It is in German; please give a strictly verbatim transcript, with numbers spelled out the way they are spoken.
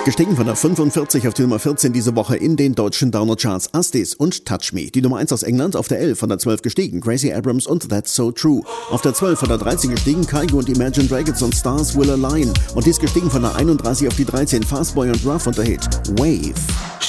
Gestiegen von der fünfundvierzig auf die Nummer vierzehn diese Woche in den deutschen Downer-Charts. Astis und Touch Me. Die Nummer eins aus England auf der elf von der zwölf gestiegen. Gracie Abrams und That's So True. Auf der zwölf von der dreizehn gestiegen. Kygo und Imagine Dragons und Stars Will Align. Und dies gestiegen von der einunddreißig auf die dreizehn. Fastboy und Ruff und der Hit Wave.